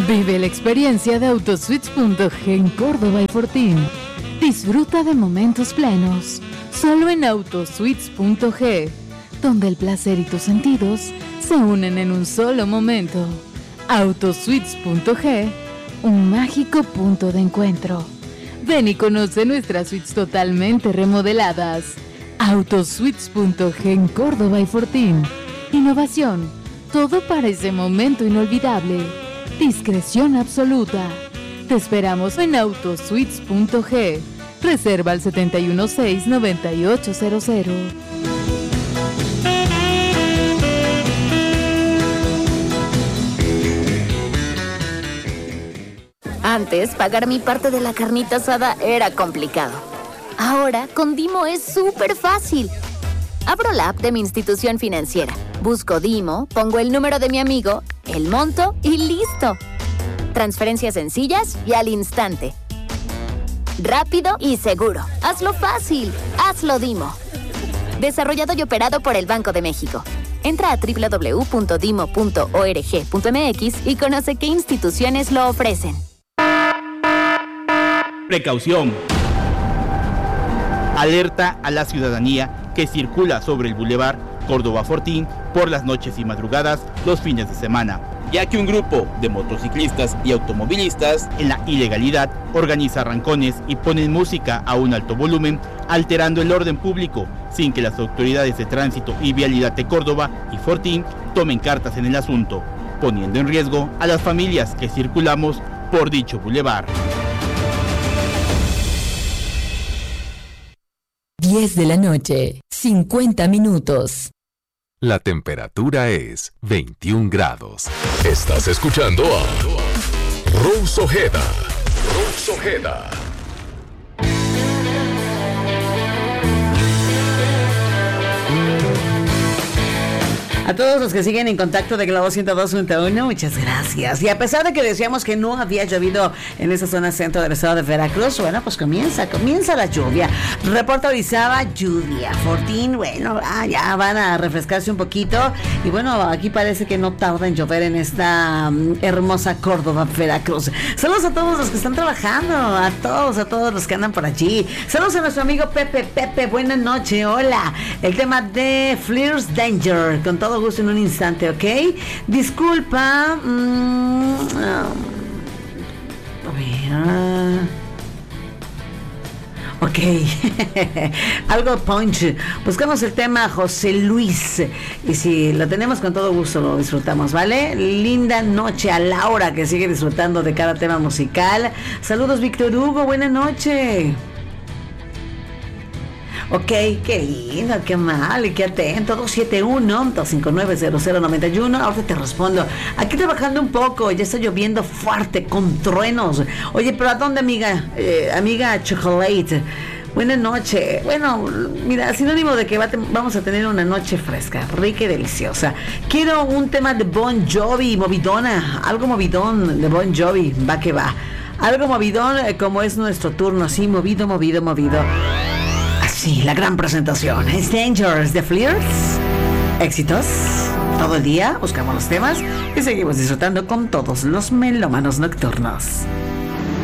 Vive la experiencia de Autosuites.g en Córdoba y Fortín. Disfruta de momentos plenos, solo en Autosuites.g, donde el placer y tus sentidos se unen en un solo momento. Autosuites.g, un mágico punto de encuentro. Ven y conoce nuestras suites totalmente remodeladas. Autosuites.g en Córdoba y Fortín. Innovación, todo para ese momento inolvidable. Discreción absoluta. Te esperamos en Autosuites.g. Reserva al 716-9800. Antes, pagar mi parte de la carnita asada era complicado. Ahora, con Dimo es súper fácil. Abro la app de mi institución financiera, busco Dimo, pongo el número de mi amigo, el monto y ¡listo! Transferencias sencillas y al instante. Rápido y seguro. Hazlo fácil. Hazlo Dimo. Desarrollado y operado por el Banco de México. Entra a www.dimo.org.mx y conoce qué instituciones lo ofrecen. Precaución. Alerta a la ciudadanía que circula sobre el bulevar Córdoba Fortín por las noches y madrugadas los fines de semana, ya que un grupo de motociclistas y automovilistas en la ilegalidad organiza arrancones y ponen música a un alto volumen, alterando el orden público, sin que las autoridades de tránsito y vialidad de Córdoba y Fortín tomen cartas en el asunto, poniendo en riesgo a las familias que circulamos por dicho bulevar. 10 de la noche, 50 minutos. La temperatura es 21 grados. Estás escuchando a Rose Ojeda. Rose Ojeda. A todos los que siguen en contacto de Globo 102.1, muchas gracias. Y a pesar de que decíamos que no había llovido en esa zona centro del estado de Veracruz, bueno, pues comienza la lluvia. Reporta Orizaba, lluvia. Fortín, bueno, ya van a refrescarse un poquito. Y bueno, aquí parece que no tarda en llover en esta hermosa Córdoba, Veracruz. Saludos a todos los que están trabajando, a todos los que andan por allí. Saludos a nuestro amigo Pepe, buena noche, hola. El tema de Fleers Danger, con todo gusto en un instante, ¿ok? Disculpa. Ok. Algo punch. Buscamos el tema José Luis. Y si lo tenemos, con todo gusto lo disfrutamos, ¿vale? Linda noche a Laura, que sigue disfrutando de cada tema musical. Saludos, Víctor Hugo. Buena noche. Ok, qué lindo, qué mal y qué atento. 271-259-0091. Ahora te respondo. Aquí trabajando un poco, ya está lloviendo fuerte con truenos. Oye, pero ¿a dónde, amiga? Amiga Chocolate. Buenas noches. Bueno, mira, sinónimo de que vamos a tener una noche fresca, rica y deliciosa. Quiero un tema de Bon Jovi, movidona. Algo movidón de Bon Jovi, va que va. Algo movidón, como es nuestro turno, así, movido. Sí, la gran presentación es Dangerous de Fleers. Éxitos todo el día, buscamos los temas y seguimos disfrutando con todos los melómanos nocturnos.